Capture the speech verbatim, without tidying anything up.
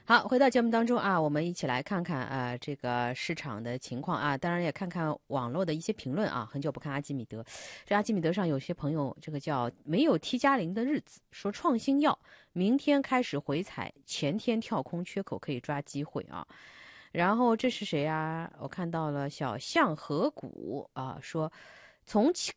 好，回到节目当中啊，我们一起来看看啊、呃、这个市场的情况啊，当然也看看网络的一些评论啊。很久不看阿基米德，这阿基米德上有些朋友这个叫没有 T 加零的日子，说创新药明天开始回踩，前天跳空缺口可以抓机会啊。然后这是谁啊？我看到了小象河谷啊，说从